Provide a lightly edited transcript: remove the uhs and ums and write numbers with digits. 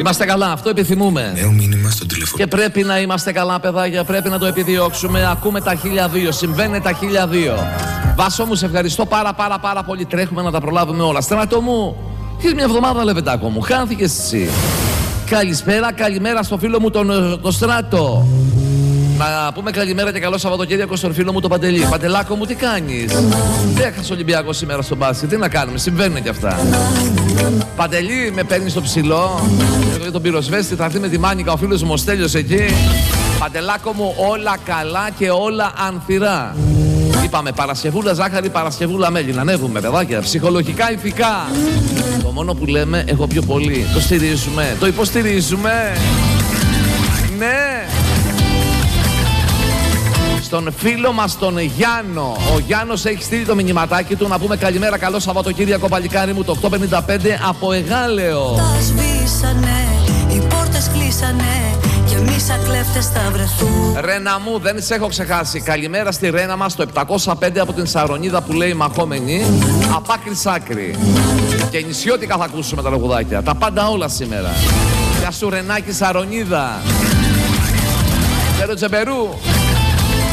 Είμαστε καλά, αυτό επιθυμούμε. Νέο μήνυμα στο τηλεφωνικό. Και πρέπει να είμαστε καλά, παιδάκια, πρέπει να το επιδιώξουμε. Ακούμε τα 1002, συμβαίνει τα 1002. Βάσο μου, σε ευχαριστώ πάρα πολύ. Τρέχουμε να τα προλάβουμε όλα. Στράτο μου, έχεις μια εβδομάδα, Λεβεντάκο μου, χάνθηκες εσύ. Καλησπέρα, καλημέρα στο φίλο μου τον Στράτο. Να πούμε καλημέρα και καλό Σαββατοκύριακο στον φίλο μου τον Παντελή. Παντελάκο μου, τι κάνεις? Δεν έχασε Ολυμπιακό σήμερα στο μπάσκετ. Τι να κάνουμε, συμβαίνουν και αυτά. Παντελή, με παίρνει στο ψηλό. Εδώ τον πυροσβέστη, θα έρθει με τη μάνικα ο φίλος μου ο Στέλιος εκεί. Παντελάκο μου, όλα καλά και όλα ανθυρά. Είπαμε Παρασκευούλα ζάχαρη, Παρασκευούλα μέλι. Να ανέβουμε, παιδάκια, ψυχολογικά, ηθικά. Το μόνο που λέμε, έχω πιο πολύ. Το στηρίζουμε, το υποστηρίζουμε. Ναι. Στον φίλο μας τον Γιάννο. Ο Γιάννος έχει στείλει το μηνυματάκι του. Να πούμε καλημέρα, καλό Σαββατοκύριακο, παλικάρι μου, το 8:55 από Εγάλεο. Τα σβήσανε, οι πόρτες κλείσανε και εμείς ακλέφτες θα βρεθούν. Ρένα μου, δεν σε έχω ξεχάσει. Καλημέρα στη Ρένα μας, το 705 από την Σαρονίδα που λέει μαχόμενη. Απ' άκρη σ' άκρη. Και νησιώτικα θα ακούσουμε τα λογουδάκια. Τα πάντα όλα σήμερα. Γεια σου Ρενάκη Σαρονίδα. Τζεμπερού.